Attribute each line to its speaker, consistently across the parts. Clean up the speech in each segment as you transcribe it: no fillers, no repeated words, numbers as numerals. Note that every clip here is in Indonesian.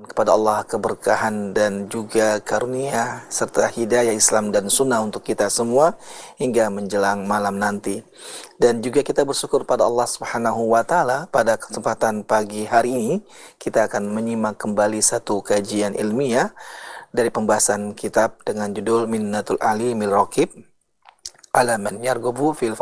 Speaker 1: kepada Allah keberkahan dan juga karunia serta hidayah Islam dan sunnah untuk kita semua hingga menjelang malam nanti. Dan juga kita bersyukur pada Allah Subhanahu wa taala pada kesempatan pagi hari ini kita akan menyimak kembali satu kajian ilmiah dari pembahasan kitab dengan judul Minnatul Alimil Raqib ala man yarghabu fil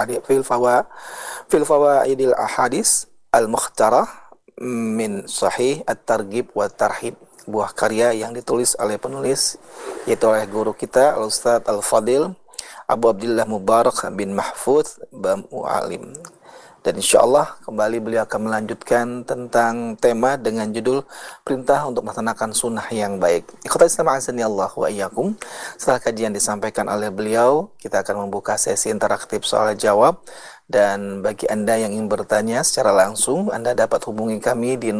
Speaker 1: fawaidil ahadis al-mukhtarah min Sahih At-Targhib wa Tarhib, buah karya yang ditulis oleh penulis yaitu oleh guru kita Al-Ustaz Al-Fadil Abu Abdullah Mubarak bin Mahfuz Mu'alim. Dan insyaallah kembali beliau akan melanjutkan tentang tema dengan judul perintah untuk melaksanakan sunnah yang baik. Ikhwatal Islam azani Allah wa iyyakum. Setelah kajian disampaikan oleh beliau, kita akan membuka sesi interaktif soal jawab. Dan bagi Anda yang ingin bertanya secara langsung, Anda dapat hubungi kami di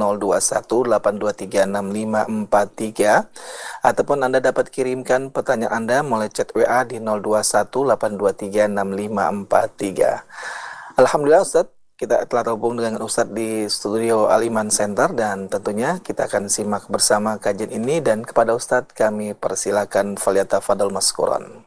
Speaker 1: 0218236543 ataupun Anda dapat kirimkan pertanyaan Anda melalui chat WA di 0218236543. Alhamdulillah Ustaz, kita telah terhubung dengan Ustaz di studio Al-Iman Center dan tentunya kita akan simak bersama kajian ini dan kepada Ustaz kami persilakan falyatafadhal maskuran.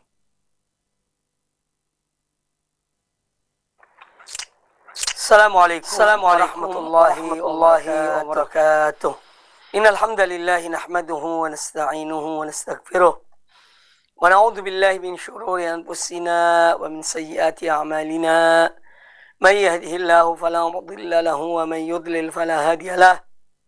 Speaker 2: Assalamualaikum warahmatullahi wabarakatuh. Innal hamdalillah nahmaduhu wa nasta'inuhu wa nastaghfiruh. Wa na'udzu billahi min shururi anfusina wa min sayyiati a'malina. May yahdihillahu fala mudilla lahu wa may yudlil fala hadiya lah.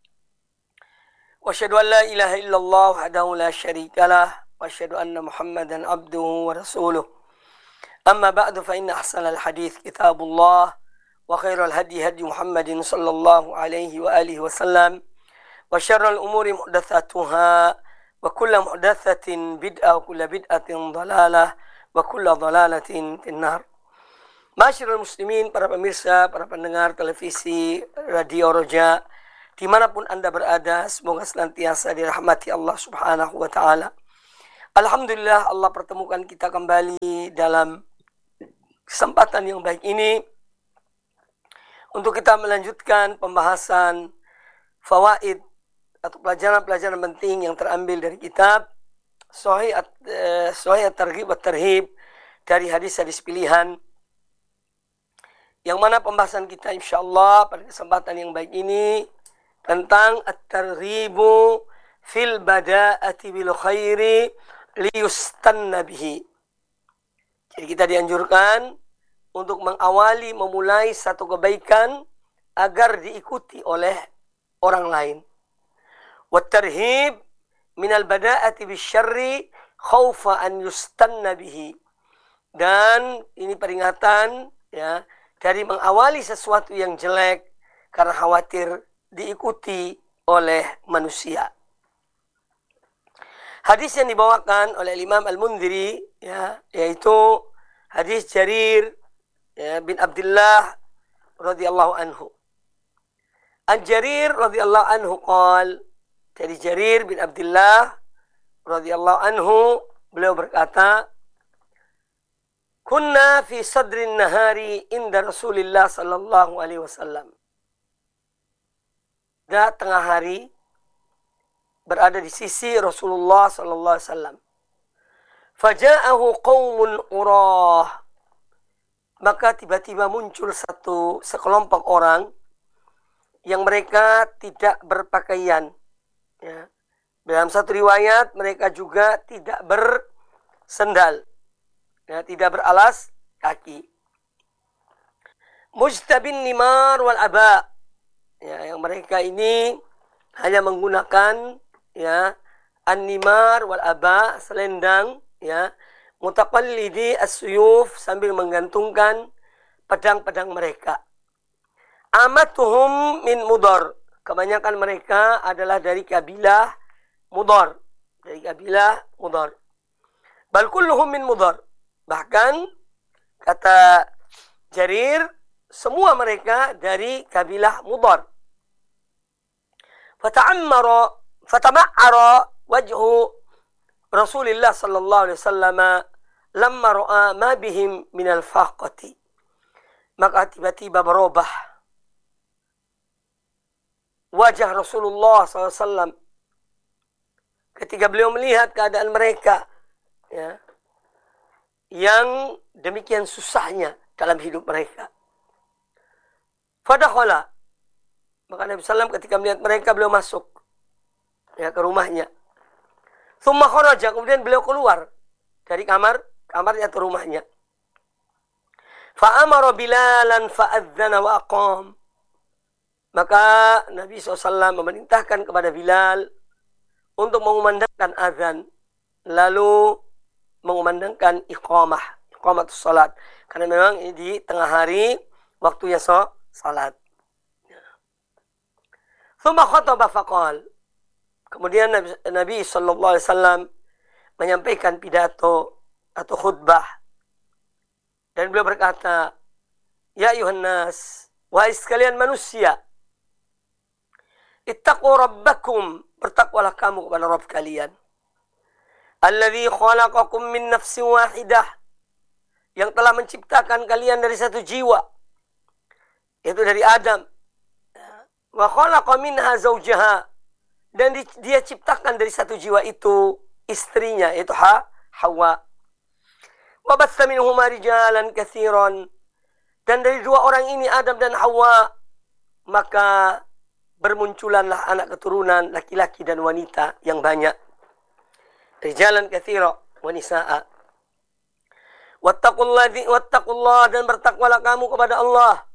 Speaker 2: Wa asyhadu an la ilaha illallah wahdahu la syarika lah wa asyhadu anna Muhammadan abduhu wa rasuluh. Amma ba'du fa inna ahsanal hadits kitabullah wa khairal hadi hadi Muhammadin sallallahu alaihi wa alihi wasallam wa syarrul umuri muhdatsatuha wa kullu muhdatsatin bid'ah wa kullu bid'atin dhalalah wa kullu dhalalatin finnar. Masyarul muslimin, para pemirsa, para pendengar televisi Radio Roja dimanapun Anda berada, semoga senantiasa dirahmati Allah Subhanahu wa taala. Alhamdulillah Allah pertemukan kita kembali dalam kesempatan yang baik ini untuk kita melanjutkan pembahasan fawaid atau pelajaran-pelajaran penting yang terambil dari kitab Sahih At-Targhib wa Tarhib dari hadis-hadis pilihan, yang mana pembahasan kita insyaallah pada kesempatan yang baik ini tentang at-targhibu fil bada'ati bil khairi liyustanna bihi. Jadi kita dianjurkan untuk mengawali, memulai satu kebaikan agar diikuti oleh orang lain. Wat-tarhib minal bada'ati bisyarri khaufa an yustanna bihi. Dan ini peringatan ya dari mengawali sesuatu yang jelek karena khawatir diikuti oleh manusia. Hadis yang dibawakan oleh Imam Al-Mundhiri ya, yaitu hadis Jarir bin Abdullah radhiyallahu anhu. An Jarir radhiyallahu anhu qala, dari Jarir bin Abdullah radhiyallahu anhu beliau berkata, kunna fi sadrin nahari inda Rasulillah sallallahu alaihi wasallam. Da tengah hari berada di sisi Rasulullah sallallahu alaihi wasallam. Faja'ahu qaumun urah. Maka tiba-tiba muncul sekelompok orang yang mereka tidak berpakaian. Ya. Dalam satu riwayat mereka juga tidak bersendal, ya, tidak beralas kaki. Mujtabin nimar wal aba. Ya, yang mereka ini hanya menggunakan ya an-nimar wal aba, selendang, ya. Mutaqallidi as-suyuf, sambil menggantungkan pedang-pedang mereka. Amatuhum min Mudar. Kebanyakan mereka adalah dari kabilah Mudar. Dari kabilah Mudar. Bal kulluhum min Mudar. Bahkan kata Jarir, semua mereka dari kabilah Mudar. Fatama'ara wajhu Rasulullah sallallahu alaihi wasallam lamma ra'a ma bihim min al-faqati. Maka tiba-tiba berubah wajah Rasulullah SAW ketika beliau melihat keadaan mereka, ya, yang demikian susahnya dalam hidup mereka. Fadakhala, maka Nabi SAW ketika melihat mereka, beliau masuk, ya, ke rumahnya. Tsumma kharaja, kemudian beliau keluar dari kamarnya atau rumahnya. Fa'amara Bilalan fa'adzana wa aqam. Maka Nabi SAW memerintahkan kepada Bilal untuk mengumandangkan azan, lalu mengumandangkan iqamatus salat. Karena memang ini di tengah hari, waktunya salat. Tsumma khataba faqal. Kemudian Nabi SAW menyampaikan pidato atau khutbah. Dan beliau berkata, Ya ayuhan nas, wahai sekalian manusia, ittaqu rabbakum, bertakwalah kamu kepada Rabb kalian. Alladzi khalaqakum min nafsin wahidah, yang telah menciptakan kalian dari satu jiwa, yaitu dari Adam. Wa khalaqa minha zawjaha, dan dia ciptakan dari satu jiwa itu istrinya, yaitu Hawa. Wa batha minhuma rijalan katsiran, dan dari dua orang ini, Adam dan Hawa, maka bermunculanlah anak keturunan laki-laki dan wanita yang banyak. Rijalan katsira wa nisaa. Wattaqullah, dan bertakwalah kamu kepada Allah.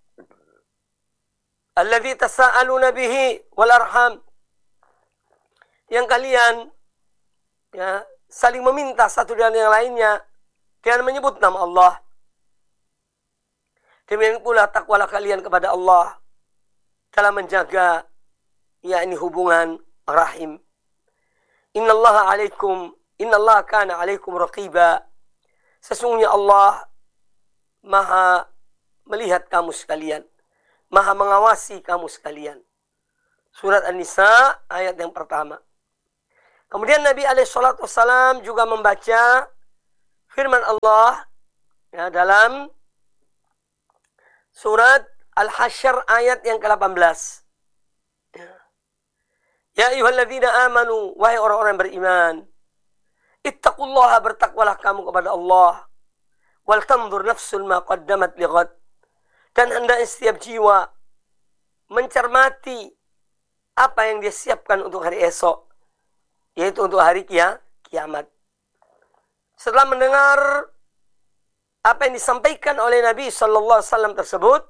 Speaker 2: Alladzi tasaaluna bihi wal arham, yang kalian, ya, saling meminta satu dengan yang lainnya dengan menyebut nama Allah. Demikian pula takwalah kalian kepada Allah dalam menjaga, yakni hubungan rahim. Innallaha kana alaikum raqiba. Sesungguhnya Allah Maha melihat kamu sekalian, Maha mengawasi kamu sekalian. Surat An-Nisa ayat yang pertama. Kemudian Nabi SAW juga membaca firman Allah, ya, dalam surat Al-Hasyr ayat yang ke-18. Ya ayyuhalladzina amanu, wahai orang-orang yang beriman, ittaqullaha, bertakwalah kamu kepada Allah. Wal tanzur nafsul ma qaddamat lighad, dan hendaknya setiap jiwa mencermati apa yang dia siapkan untuk hari esok, yaitu untuk hari kiamat. Setelah mendengar apa yang disampaikan oleh Nabi SAW tersebut,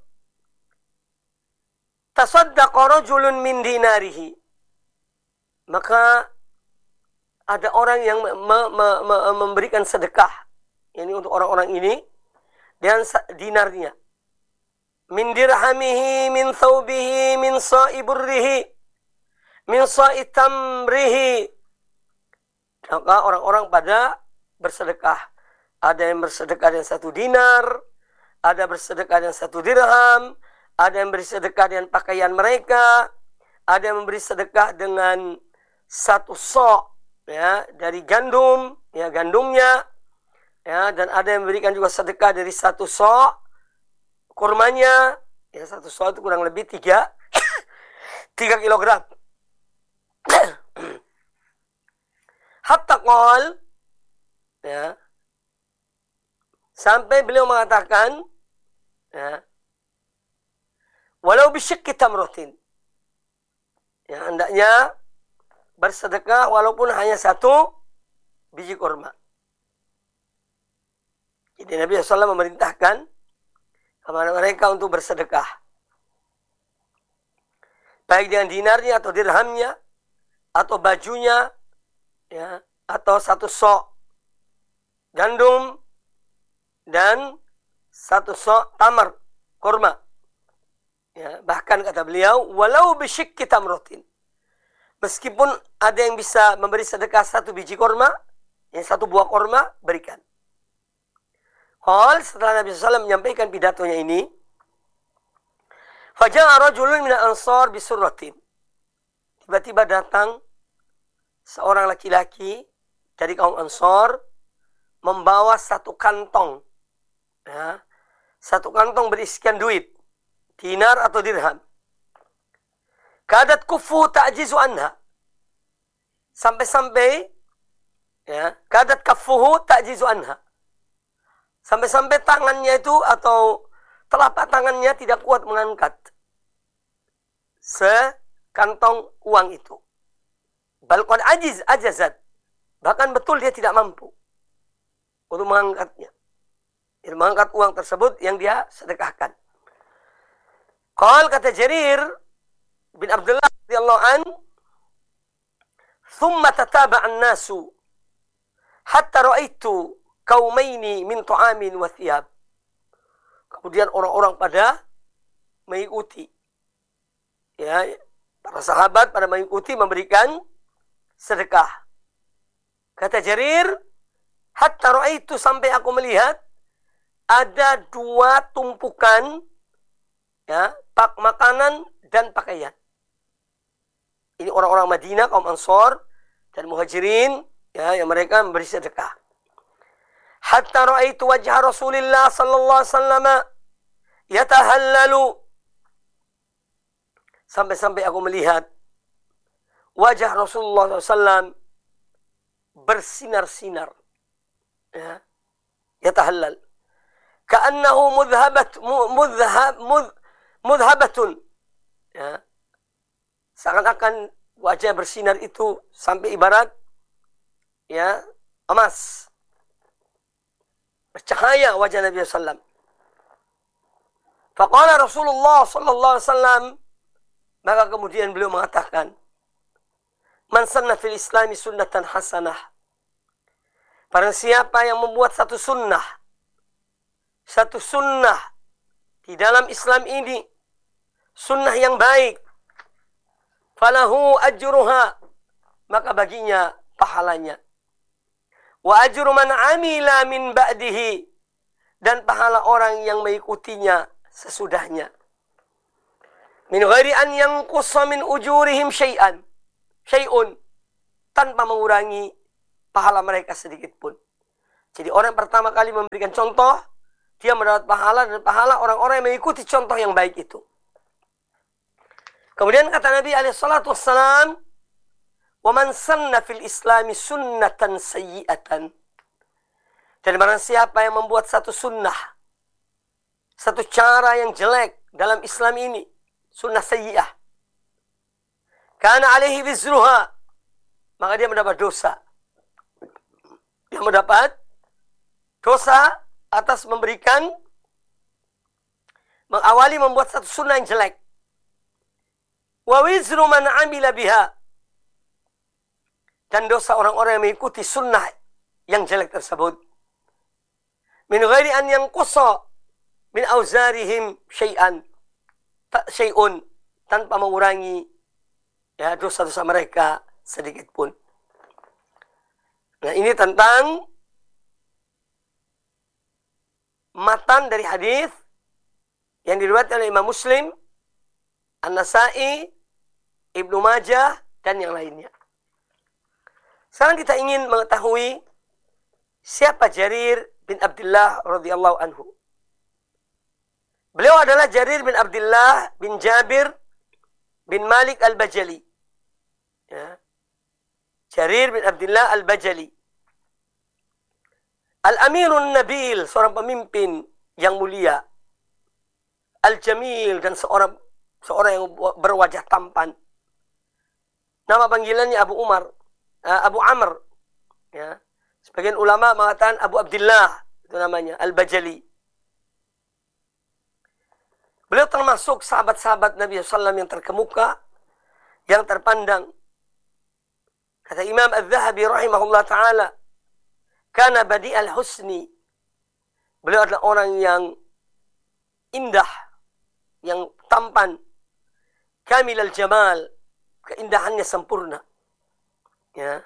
Speaker 2: tasaddaqa rajulun min dinarihi, maka ada orang yang memberikan sedekah, ini untuk orang-orang ini, dengan dinarnya. Min dirhamihi, min thawbihi, min sa'i burrihi, min sa'i tamrihi. Maka orang-orang pada bersedekah. Ada yang bersedekah dengan 1 dinar, ada bersedekah dengan 1 dirham, ada yang bersedekah dengan pakaian mereka, ada yang memberi sedekah dengan 1 sok, ya, dari gandum, ya, gandumnya, ya, dan ada yang memberikan juga sedekah dari 1 sok kurmanya, ya, 1 sok itu kurang lebih 3 kilogram. Hatta qol, ya, sampai beliau mengatakan, ya, walau bisyikki tamratin, ya, hendaknya bersedekah walaupun hanya 1 biji kurma. Jadi Nabi SAW memerintahkan kepada mereka untuk bersedekah, baik dengan dinarnya atau dirhamnya, atau bajunya, ya, atau 1 sok gandum dan 1 sok tamar, kurma. Ya, bahkan kata beliau, walau bisyikki tamratin, meskipun ada yang bisa memberi sedekah 1 biji kurma, yang 1 buah kurma, berikan. Setelah Nabi SAW menyampaikan pidatonya ini, faja'a rajulun minal ansar bisurratin, tiba-tiba datang seorang laki-laki dari kaum Ansar membawa 1 kantong, ya, 1 kantong berisikan duit, dinar atau dirham. Kadat kufu ta'jizu anha, Sampai-sampai ya, kadat kaffuhu ta'jizu anha. Sampai-sampai tangannya itu atau telapak tangannya tidak kuat mengangkat sekantong uang itu. Bal qad ajazat. Bahkan betul dia tidak mampu untuk mengangkatnya. Dia mengangkat uang tersebut yang dia sedekahkan. Kata Jarir bin Abdullah radhiyallahu an, "Thumma tataba'a an-nasu hatta ra'aitu qaumaini min ta'amin wa thiyab." Kemudian orang-orang pada mengikuti. Ya, para sahabat pada mengikuti memberikan sedekah. Kata Jarir, hatta ra'aitu, sampai aku melihat ada 2 tumpukan ya, pak makanan dan pakaian. Ini orang-orang Madinah, kaum Ansor dan Muhajirin, ya, yang mereka memberi sedekah. Hatta ra'aitu wajha Rasulillah sallallahu alaihi wasallam yatahallalu. Sampai-sampai aku melihat wajah Rasulullah SAW bersinar-sinar. Ya. Yatahallal. Ka'annahu mudhabatun. Ya. Seakan-akan wajah bersinar itu sampai ibarat ya, emas. Bercahaya wajah Nabi SAW. Faqala Rasulullah sallallahu alaihi wasallam, maka kemudian beliau mengatakan, "Man sanna fil Islami sunnatan hasanah." Barang siapa yang membuat satu sunnah di dalam Islam ini, sunnah yang baik, falahu ajruha, maka baginya pahalanya. Wa ajru man amila min ba'dihi, dan pahala orang yang mengikutinya sesudahnya. Min ghairi an yanqussa min ujurihim syai'un, tanpa mengurangi pahala mereka sedikit pun. Jadi orang pertama kali memberikan contoh, dia mendapat pahala, dan pahala orang-orang yang mengikuti contoh yang baik itu. Kemudian kata Nabi alaihissalatu wassalam, "Wa man sanna fil Islami sunnatan sayyi'atan." Dan barang siapa yang membuat satu sunnah, satu cara yang jelek dalam Islam ini, sunnah sayyi'ah, kana alaihi wizruha, maka dia mendapat dosa. Dia mendapat dosa atas mengawali membuat satu sunnah yang jelek. Wa wizru man amila biha, dan dosa orang-orang yang mengikuti sunnah yang jelek tersebut. Min ghairi an yanqussa min auzarihim syai'un, tanpa mengurangi ya dosa-dosa mereka sedikit pun. Nah, ini tentang matan dari hadis yang diriwayatkan oleh Imam Muslim, An-Nasa'i, Ibnu Majah, dan yang lainnya. Sekarang kita ingin mengetahui siapa Jarir bin Abdullah radhiyallahu anhu. Beliau adalah Jarir bin Abdullah bin Jabir bin Malik al-Bajali. Ya. Jarir bin Abdullah al-Bajali. Al-Amirun Nabil, seorang pemimpin yang mulia. Al-Jamil, dan seorang yang berwajah tampan. Nama panggilannya Abu Amr. Ya. Sebagian ulama mengatakan Abu Abdullah, itu namanya, Al-Bajali. Beliau termasuk sahabat-sahabat Nabi SAW yang terkemuka, yang terpandang. Kata Imam Al-Zahabi rahimahullah ta'ala, kana badi al-husni. Beliau adalah orang yang indah, yang tampan. Kamil al-jamal, keindahannya sempurna. Ya.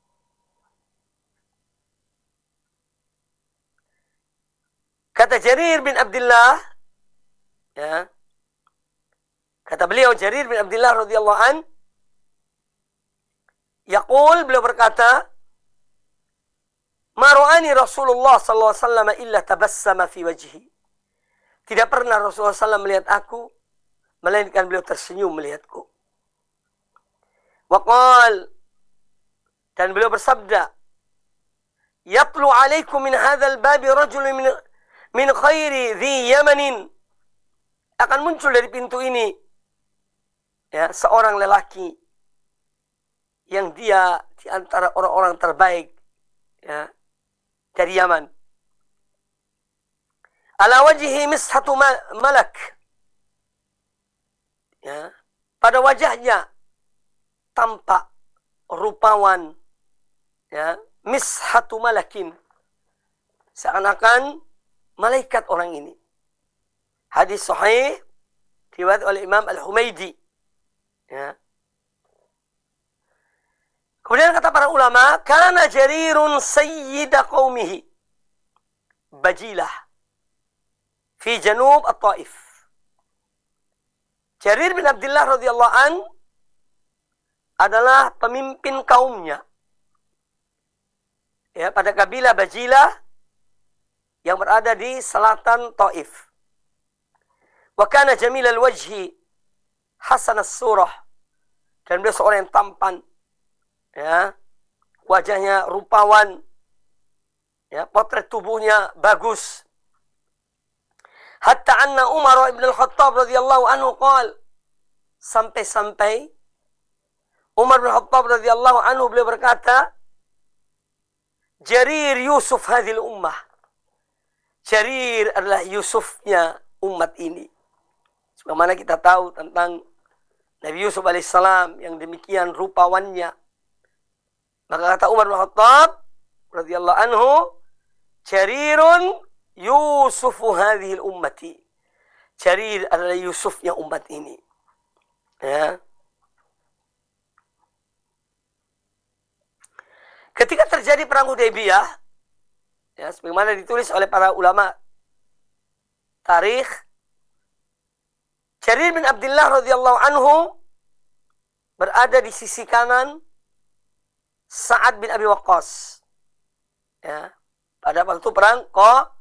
Speaker 2: Kata Jarir bin Abdullah, ya, kata beliau Jarir bin Abdullah radhiyallahu an, yaqul, beliau berkata, ma ra'ani Rasulullah sallallahu alaihi wasallam illa tabassama fi wajhi. Tidak pernah Rasulullah SAW melihat aku, melainkan beliau tersenyum melihatku. Waqal, Dan beliau bersabda, "Yatlu 'alaikum min hadzal babi rajulun min khairi dhi Yamanin." Akan muncul dari pintu ini ya, seorang lelaki yang dia di antara orang-orang terbaik ya, dari Yaman. Ala wajhi mishatu malak. Ya, pada wajahnya tampak rupawan ya, mishatu malakin. Seakan-akan malaikat orang ini. Hadis sahih riwayat oleh Imam Al-Humaidi. Ya. Kemudian kata para ulama, kana Jarirun sayyida qaumihi Bajilah fi janub at-Taif. Jarir bin Abdullah radhiyallahu an adalah pemimpin kaumnya. Ya, pada kabilah Bajilah yang berada di selatan Taif. Wa kana jamil al-wajhi hasan as-surah. Dan beliau seorang yang tampan. Ya. Wajahnya rupawan. Ya, potret tubuhnya bagus. Hatta anna Umar ibn al-Khattab radhiyallahu anhu qala, sampai-sampai Umar bin Khattab radhiyallahu anhu beliau berkata, Jarir Yusuf hadhil ummah. Jarir adalah Yusufnya umat ini. Sebagaimana kita tahu tentang Nabi Yusuf alaihissalam yang demikian rupawannya. Maka kata Umar bin Khattab radhiyallahu anhu, Jarirun Yusufu hadhil ummati. Jarir adalah Yusufnya umat ini. Ya. Ketika terjadi perang Hudaybiyah, ya, sebagaimana ditulis oleh para ulama tarikh, Jarir bin Abdullah radhiyallahu anhu berada di sisi kanan Sa'ad bin Abi Waqqas. Ya, pada waktu perang